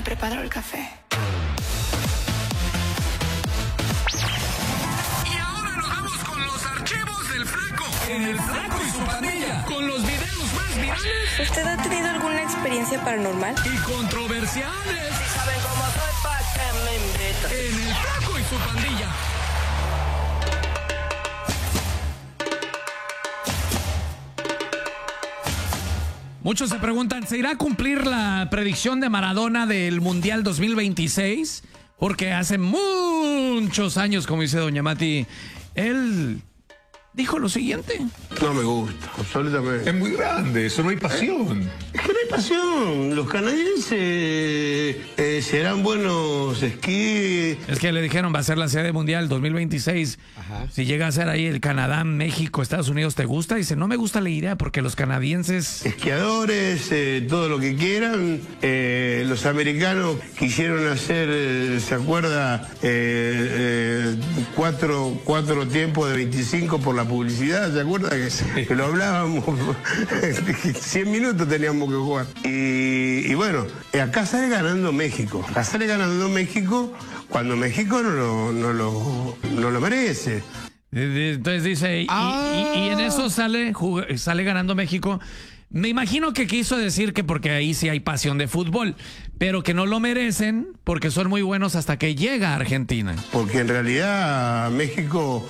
preparo el café. Y ahora nos vamos con los archivos del Flaco. En el Flaco y su pandilla. Con los videos más virales. ¿Usted ha tenido alguna experiencia paranormal? Y controversiales. Si saben cómo soy, ¿pa' qué me invitan? En el Flaco y su pandilla. Muchos se preguntan, ¿se irá a cumplir la predicción de Maradona del Mundial 2026? Porque hace muchos años, como dice doña Mati, él dijo lo siguiente. No me gusta, absolutamente. Es muy grande, eso no hay pasión. Es que no hay pasión. Los canadienses serán buenos esquí. Es que le dijeron, va a ser la sede mundial 2026. Ajá. Si llega a ser ahí el Canadá, México, Estados Unidos, ¿te gusta? Dice, no me gusta la idea porque los canadienses... Esquiadores, todo lo que quieran. Los americanos quisieron hacer, ¿se acuerda? Cuatro tiempos de 25 por la publicidad, ¿se acuerda? Que lo hablábamos. 100 minutos teníamos que jugar. Y bueno, acá sale ganando México. Acá sale ganando México cuando México no lo merece. Entonces dice, y en eso sale ganando México. Me imagino que quiso decir que porque ahí sí hay pasión de fútbol, pero que no lo merecen porque son muy buenos hasta que llega a Argentina. Porque en realidad México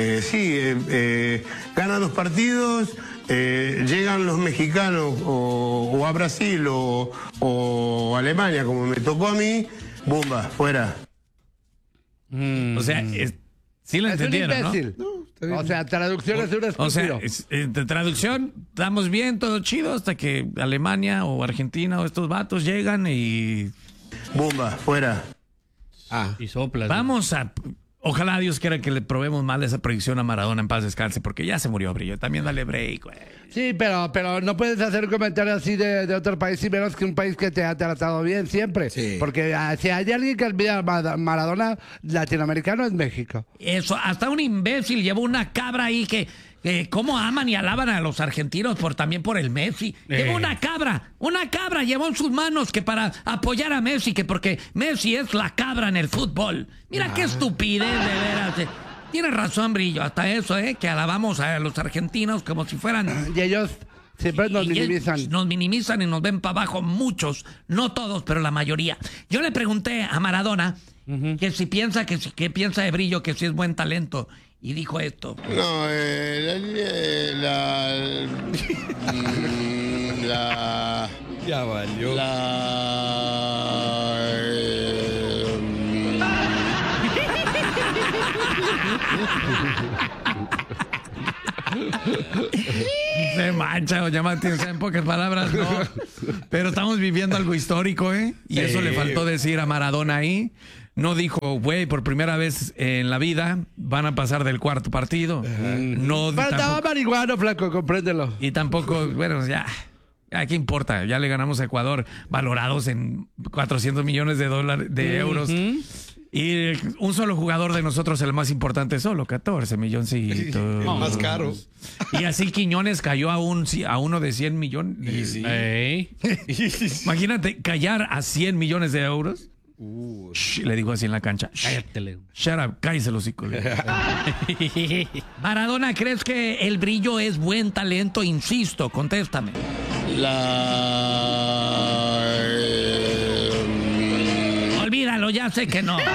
gana 2 partidos, llegan los mexicanos o a Brasil o a Alemania, como me tocó a mí, ¡bumba! Fuera. O sea, sí lo entendieron, ¿no? O sea, traducción es un estúpido. O sea, de traducción, estamos bien, todo chido, hasta que Alemania o Argentina o estos vatos llegan y... ¡Bumba! Fuera. Y soplas. Vamos a... Ojalá Dios quiera que le probemos mal esa predicción a Maradona, en paz descanse, porque ya se murió, Brillo. También dale break, güey. Sí, pero no puedes hacer un comentario así de otro país, y menos que un país que te ha tratado bien siempre. Sí. Porque si hay alguien que olvida a Maradona latinoamericano es México. Eso, hasta un imbécil llevó una cabra ahí que cómo aman y alaban a los argentinos también por el Messi. Llevó una cabra llevó en sus manos que para apoyar a Messi, que porque Messi es la cabra en el fútbol. Mira qué estupidez, de veras. Tienes razón, Brillo, hasta eso, que alabamos a los argentinos como si fueran... Y ellos siempre nos minimizan. Nos minimizan y nos ven para abajo muchos, no todos, pero la mayoría. Yo le pregunté a Maradona que si piensa, qué piensa de Brillo, que si es buen talento. Y dijo esto. No, Ya valió. Se mancha, doña Martín, en pocas palabras, no. Pero estamos viviendo algo histórico, Y eso le faltó decir a Maradona ahí. No dijo, güey, por primera vez en la vida van a pasar del cuarto partido. No, Pero estaba marihuano, flaco, compréndelo. y tampoco, bueno, ya, ¿qué importa? Ya le ganamos a Ecuador, valorados en 400 millones de euros. Y un solo jugador de nosotros, el más importante, solo 14 milloncitos. Más caro. Y así Quiñones cayó a uno de 100 millones. Sí. Imagínate, callar a 100 millones de euros. Shh, le dijo así en la cancha. Cállate, Leo. Shut up, cállese los hocico. Maradona, ¿crees que el Brillo es buen talento? Insisto, contéstame. Olvídalo, ya sé que no.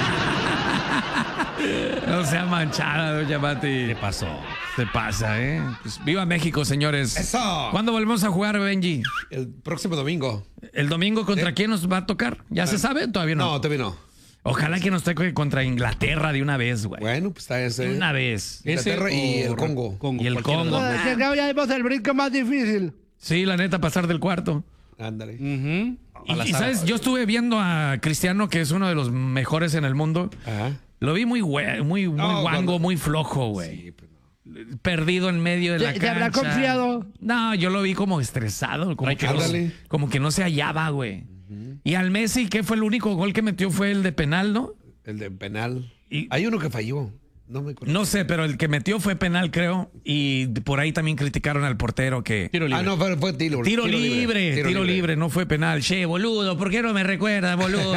No sea manchada, doña Mati. ¿Qué pasó? Se pasa, Pues, viva México, señores. ¡Eso! ¿Cuándo volvemos a jugar, Benji? El próximo domingo. ¿El domingo contra quién nos va a tocar? ¿Ya se sabe? Todavía no. No, todavía no. Ojalá que nos toque contra Inglaterra de una vez, güey. Bueno, pues está ese. De una vez. Inglaterra y el Congo. Y el Congo. No, es que acá ya vimos el brinco más difícil. Sí, la neta, pasar del cuarto. Ándale. Y sabes, yo estuve viendo a Cristiano, que es uno de los mejores en el mundo. Ajá. Lo vi muy guango, cuando- muy flojo, güey. Sí, pues no. Perdido en medio de la ¿Te cancha. habrá confiado? No, yo lo vi como estresado, Ándale. como que no se hallaba, güey. Y al Messi, ¿qué fue el único gol que metió? Fue el de penal, ¿no? El de penal. Y- Hay uno que falló. No me acuerdo. No sé, pero el que metió fue penal, creo. Y por ahí también criticaron al portero que... Tiro libre. Ah, no, fue tiro. Tiro libre, no fue penal. Che, boludo, ¿por qué no me recuerda, boludo?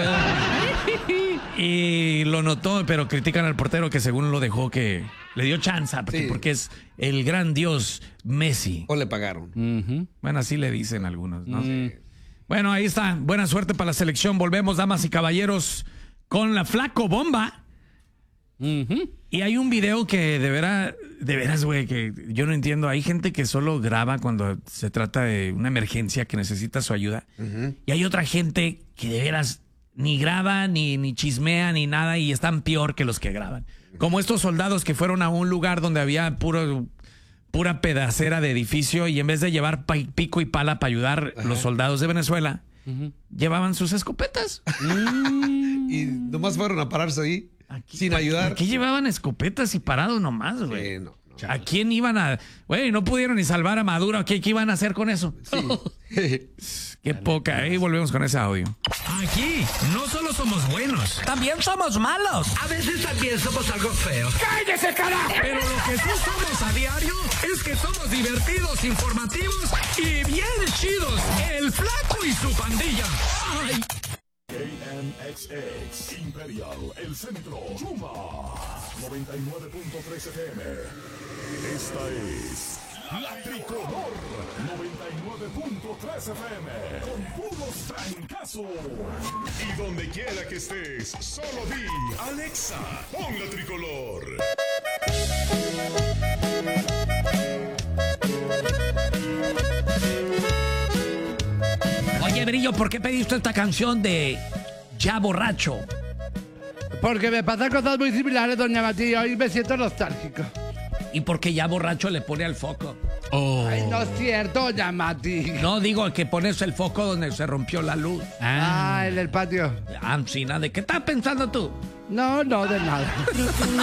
Y lo notó, pero critican al portero que según lo dejó que... Le dio chance, porque es el gran dios Messi. O le pagaron. Bueno, así le dicen algunos, ¿no? Bueno, ahí está. Buena suerte para la selección. Volvemos, damas y caballeros, con la Flaco Bomba. Y hay un video que de veras, güey, que yo no entiendo. Hay gente que solo graba cuando se trata de una emergencia que necesita su ayuda. Y hay otra gente que de veras ni graba, ni chismea, ni nada, y están peor que los que graban. Como estos soldados que fueron a un lugar donde había pura pedacera de edificio y en vez de llevar pico y pala para ayudar los soldados de Venezuela, llevaban sus escopetas. Y nomás fueron a pararse ahí sin ayudar. Aquí llevaban escopetas y parados nomás, güey. No. ¿A quién iban a...? Güey, no pudieron ni salvar a Maduro. ¿Qué iban a hacer con eso? Qué poca. Ahí volvemos con ese audio. Aquí no solo somos buenos, también somos malos. A veces también somos algo feos. ¡Cállese, carajo! Pero lo que sí somos a diario es que somos divertidos, informativos y bien chidos. El Flaco y su pandilla. ¡Ay! KMXX Imperial, El Centro, Chuma 99.3 FM. Esta es La Tricolor 99.3 FM con puros trancazos. Y donde quiera que estés, solo di Alexa, pon La Tricolor. Oye, Brillo, ¿por qué pediste esta canción de Ya Borracho? Porque me pasan cosas muy similares, doña Matilde. Hoy me siento nostálgico. Y porque Ya Borracho le pone al foco. Ay, no es cierto, doña Matilde. No, digo que pones el foco donde se rompió la luz. Ah, en el patio. Ancina, ¿de qué estás pensando tú? No, de nada.